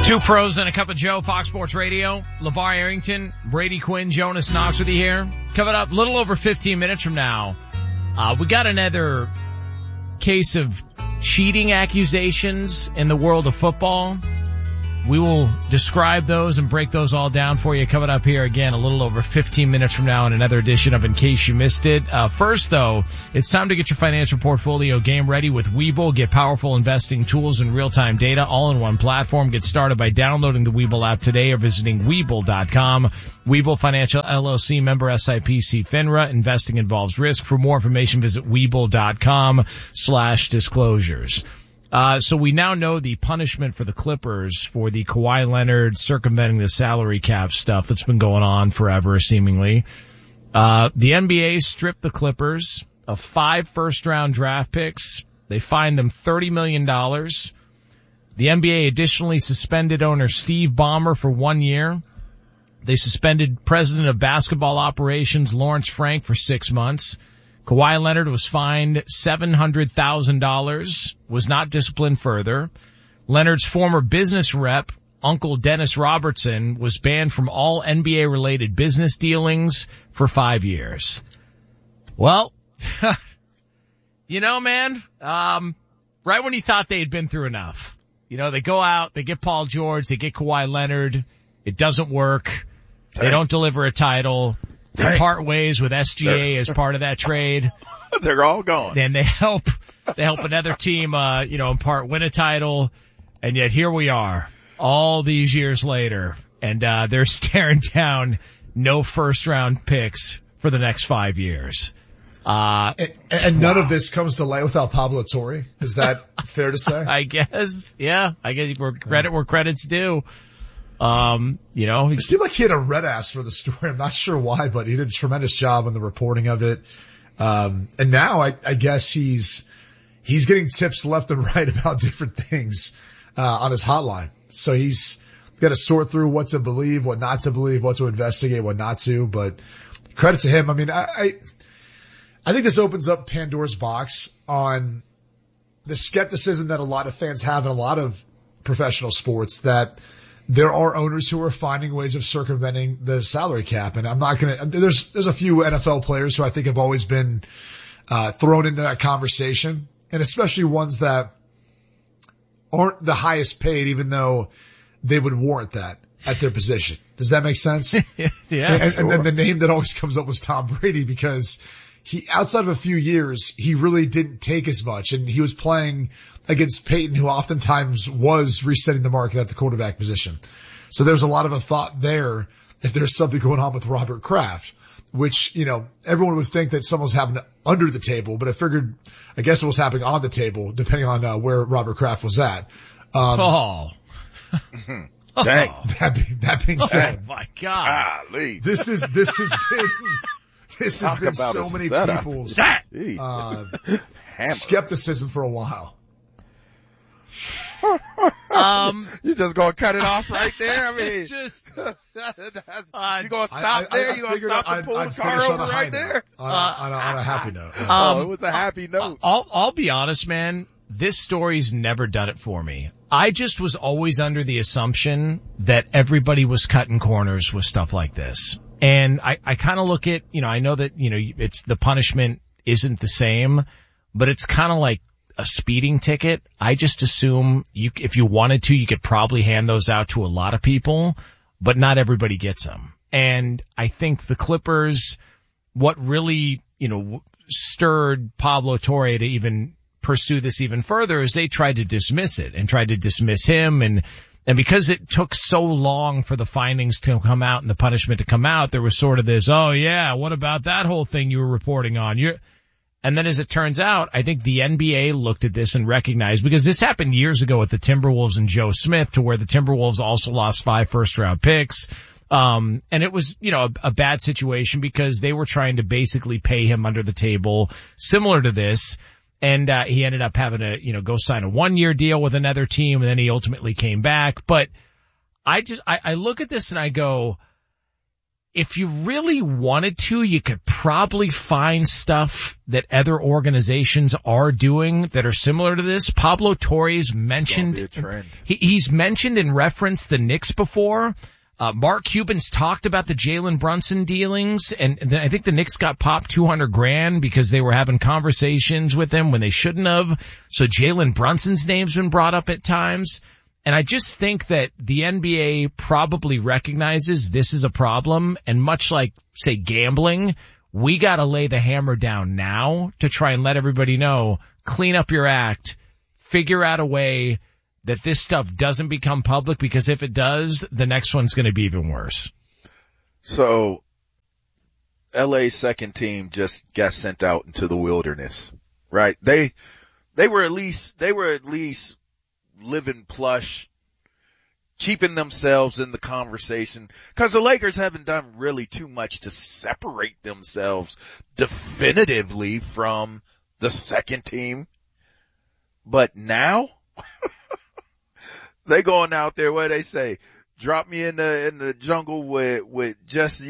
Two pros and a cup of Joe, Fox Sports Radio. LeVar Arrington, Brady Quinn, Jonas Knox with you here. Coming up a little over 15 minutes from now, we got another case of cheating accusations in the world of football. We will describe those and break those all down for you coming up here again a little over 15 minutes from now in another edition of In Case You Missed It. First though, it's time to get your financial portfolio game ready with Webull. Get powerful investing tools and real-time data all in one platform. Get started by downloading the Webull app today or visiting Webull.com. Webull Financial LLC, member SIPC FINRA. Investing involves risk. For more information, visit Webull.com/disclosures. So we now know the punishment for the Clippers for the Kawhi Leonard circumventing the salary cap stuff that's been going on forever, seemingly. The NBA stripped the Clippers of 5 first-round draft picks. They fined them $30 million. The NBA additionally suspended owner Steve Ballmer for 1 year. They suspended president of basketball operations Lawrence Frank for 6 months. Kawhi Leonard was fined $700,000, was not disciplined further. Leonard's former business rep, Uncle Dennis Robertson, was banned from all NBA-related business dealings for 5 years. Well, you know, man, right when you thought they had been through enough, you know, they go out, they get Paul George, they get Kawhi Leonard, it doesn't work, they don't deliver a title. They part ways with SGA as part of that trade. They're all gone. Then they help another team, in part win a title. And yet here we are all these years later and, they're staring down no first round picks for the next 5 years. And none of this comes to light without Pablo Torre. Is that fair to say? I guess, yeah. I guess credit where credit's due. It seemed like he had a red ass for the story. I'm not sure why, but he did a tremendous job on the reporting of it. And now I guess he's getting tips left and right about different things, on his hotline. So he's got to sort through what to believe, what not to believe, what to investigate, what not to, but credit to him. I mean, I think this opens up Pandora's box on the skepticism that a lot of fans have in a lot of professional sports that there are owners who are finding ways of circumventing the salary cap. And I'm not there's a few NFL players who I think have always been, thrown into that conversation, and especially ones that aren't the highest paid, even though they would warrant that at their position. Does that make sense? Yeah. And then the name that always comes up was Tom Brady, because outside of a few years, he really didn't take as much, and he was playing against Peyton, who oftentimes was resetting the market at the quarterback position. So there's a lot of a thought there if there's something going on with Robert Kraft, which, everyone would think that something was happening under the table, but I guess it was happening on the table, depending on where Robert Kraft was at. Dang. That being said. Oh my God. Golly. This has been so many people's skepticism for a while. You just gonna cut it off right there? I mean, you gonna stop there? You gonna stop and pull the car over right there? On a happy note. It was a happy note. I'll be honest, man. This story's never done it for me. I just was always under the assumption that everybody was cutting corners with stuff like this. And I kind of look at, I know that, it's the punishment isn't the same, but it's kind of like a speeding ticket. I just assume if you wanted to, you could probably hand those out to a lot of people, but not everybody gets them. And I think the Clippers, what really, stirred Pablo Torre to even pursue this even further is they tried to dismiss it and tried to dismiss him. And because it took so long for the findings to come out and the punishment to come out, there was sort of this, oh yeah, what about that whole thing you were reporting on? And then as it turns out, I think the NBA looked at this and recognized, because this happened years ago with the Timberwolves and Joe Smith, to where the Timberwolves also lost 5 first-round picks. And it was, a bad situation because they were trying to basically pay him under the table, similar to this. And he ended up having to, go sign a 1-year deal with another team, and then he ultimately came back. But I look at this and I go, if you really wanted to, you could probably find stuff that other organizations are doing that are similar to this. Pablo Torres mentioned, he's mentioned and referenced the Knicks before. Mark Cuban's talked about the Jalen Brunson dealings, and I think the Knicks got popped $200,000 because they were having conversations with him when they shouldn't have. So Jalen Brunson's name's been brought up at times. And I just think that the NBA probably recognizes this is a problem, and much like, say, gambling, we gotta lay the hammer down now to try and let everybody know, clean up your act, figure out a way that this stuff doesn't become public, because if it does, the next one's going to be even worse. So, LA's second team just got sent out into the wilderness, right? They were at least living plush, keeping themselves in the conversation, because the Lakers haven't done really too much to separate themselves definitively from the second team. But now, they going out there, what they say, drop me in the jungle with just,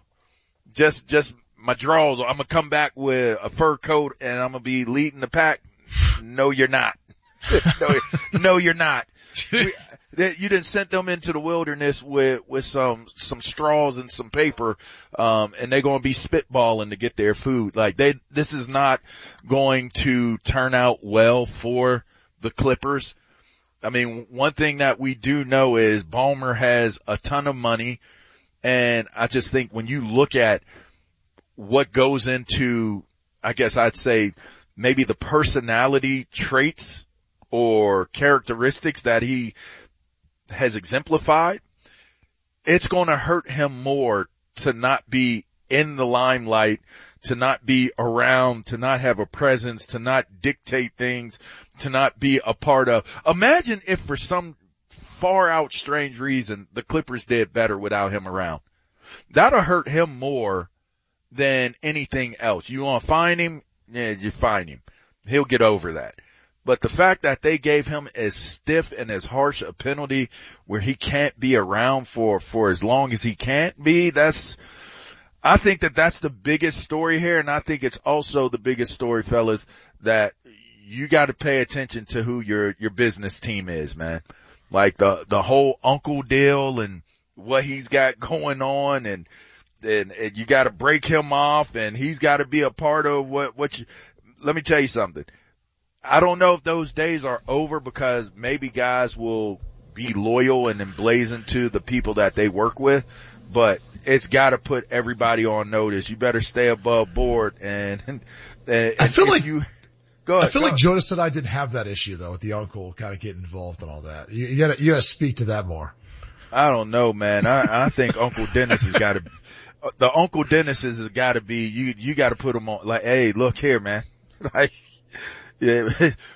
just my drawers. I'm gonna come back with a fur coat and I'm gonna be leading the pack. No, you're not. No, you're not. You didn't send them into the wilderness with some straws and some paper, and they're going to be spitballing to get their food. Like this is not going to turn out well for the Clippers. I mean, one thing that we do know is Ballmer has a ton of money, and I just think when you look at what goes into, I guess I'd say maybe the personality traits or characteristics that he has exemplified, it's going to hurt him more to not be in the limelight, to not be around, to not have a presence, to not dictate things, to not be a part of. Imagine if for some far out strange reason the Clippers did better without him around. That'll hurt him more than anything else. You want to fine him? Yeah, you fine him. He'll get over that. But the fact that they gave him as stiff and as harsh a penalty where he can't be around for as long as he can't be, I think that's the biggest story here. And I think it's also the biggest story, fellas, that you got to pay attention to who your business team is, man. Like the whole Uncle deal and what he's got going on, and you got to break him off, and he's got to be a part of let me tell you something. I don't know if those days are over, because maybe guys will be loyal and emblazoned to the people that they work with, but it's got to put everybody on notice. You better stay above board, and I feel like go ahead. I feel like Jonas and I didn't have that issue though with the uncle kind of getting involved and all that. You gotta speak to that more. I don't know, man. I think Uncle Dennis has got to. The Uncle Dennis's has got to be. You got to put them on. Like, hey, look here, man. Like. Yeah,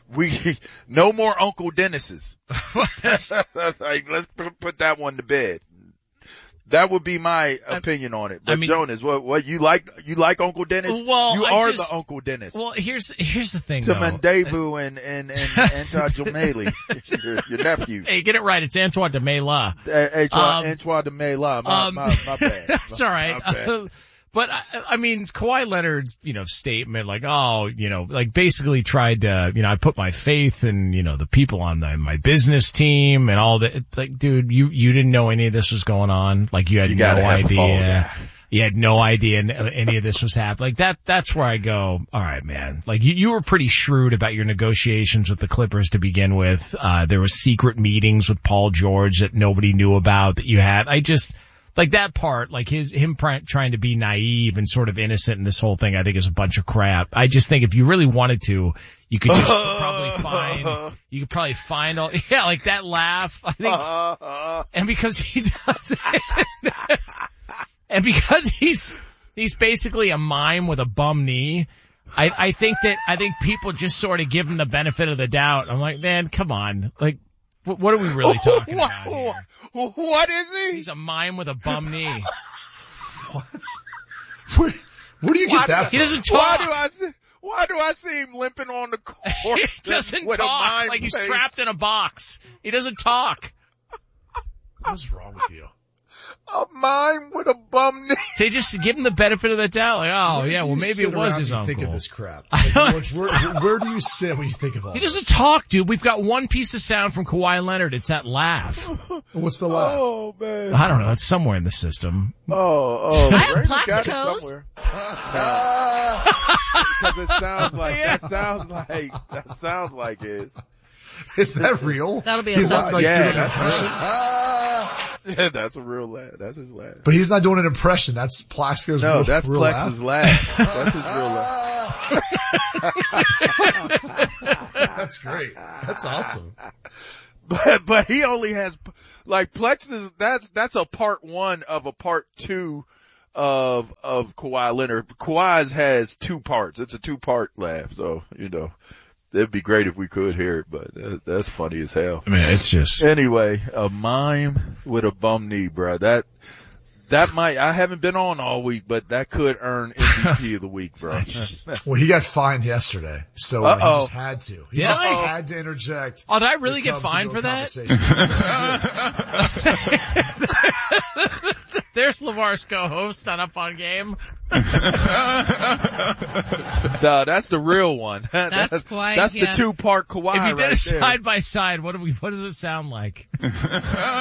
no more Uncle Dennis's. Like, let's put that one to bed. That would be my opinion on it. But Jonas, what you like Uncle Dennis? Well, you are the Uncle Dennis. Well, here's the thing, to Mandebu and Antoine Jamali, your nephew. Hey, get it right. It's Antoine de Mela. Antoine de Mela. My bad. That's all right. My bad. But I mean, Kawhi Leonard's, statement, like, like basically tried to, I put my faith in, the people on my business team and all that. It's like, dude, you didn't know any of this was going on. Like, you had no idea. You had no idea any of this was happening. Like that's where I go, all right, man. Like you were pretty shrewd about your negotiations with the Clippers to begin with. There was secret meetings with Paul George that nobody knew about that you had. Like that part, like him trying to be naive and sort of innocent in this whole thing, I think is a bunch of crap. I just think if you really wanted to, you could just probably find all, yeah, like that laugh, I think, and because he does it, and because he's basically a mime with a bum knee, I think people just sort of give him the benefit of the doubt. I'm like, man, come on, like, what are we really talking about here? What is he? He's a mime with a bum knee. What? Where do you get that from? He doesn't talk. Why do I see him limping on the court? He doesn't talk. Like he's trapped in a box. He doesn't talk. What's wrong with you? A mime with a bum knee. They just give him the benefit of the doubt. Like, oh yeah, well maybe it was his uncle. Think of this crap. Like, where do you sit when you think of all He this? doesn't talk, dude. We've got one piece of sound from Kawhi Leonard. It's that laugh. What's the laugh? Oh man. I don't know. It's somewhere in the system. Oh. I have Raymond got it Plaxicos. somewhere. Because it sounds like, that sounds like it. Is that real? That'll be a He's not substitute. like Yeah, doing an that's impression. Yeah, that's a real laugh. That's his laugh. But he's not doing an impression. That's Plaxico's No, real, that's real Plex's laugh. That's his real laugh. That's great. That's awesome. But he only has, like, Plex is, that's a part one of a part two of Kawhi Leonard. Kawhi's has two parts. It's a 2-part laugh. So, it'd be great if we could hear it, but that's funny as hell. I mean, it's just. Anyway, a mime with a bum knee, bro. That might, I haven't been on all week, but that could earn MVP of the week, bro. Well, he got fined yesterday, so he just had to. He just had to interject. Oh, did I really get fined for that? There's LeVar's co-host on Up On Game. No, that's the real one. That's Kawhi. That's the 2-part Kawhi If you did right a there. side by side, what does it sound like?